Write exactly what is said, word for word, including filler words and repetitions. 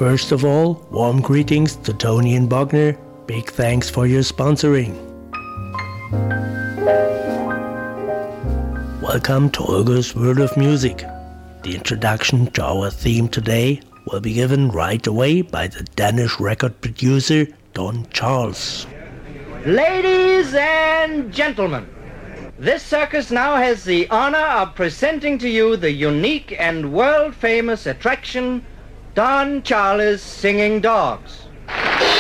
First of all, warm greetings to Tony and Bogner. Big thanks for your sponsoring. Welcome to Holger's World of Music. The introduction to our theme today will be given right away by the Danish record producer Don Charles. Ladies and gentlemen, this circus now has the honor of presenting to you the unique and world-famous attraction, Don Charles Singing Dogs.